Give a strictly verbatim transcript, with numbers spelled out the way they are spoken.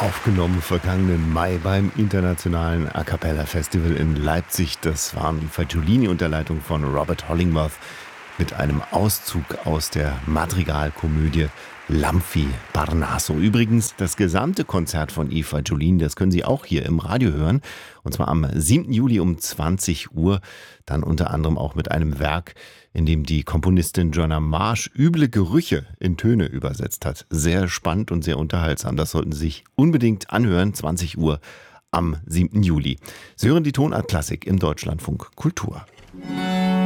Aufgenommen vergangenen Mai beim Internationalen A Cappella Festival in Leipzig. Das waren die Fagiolini unter Leitung von Robert Hollingworth mit einem Auszug aus der Madrigalkomödie L'Amphi Parnaso. Übrigens, das gesamte Konzert von I Fagiolini, das können Sie auch hier im Radio hören. Und zwar am siebten Juli um zwanzig Uhr. Dann unter anderem auch mit einem Werk, in dem die Komponistin Joanna Marsh üble Gerüche in Töne übersetzt hat. Sehr spannend und sehr unterhaltsam. Das sollten Sie sich unbedingt anhören. zwanzig Uhr am siebten Juli. Sie hören die Tonart Klassik im Deutschlandfunk Kultur.